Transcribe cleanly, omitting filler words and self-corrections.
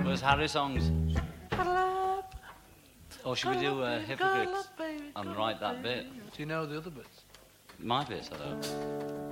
Where's Harry songs? Or should we do Hypocrites and write that bit? Do you know the other bits? My bits, I don't.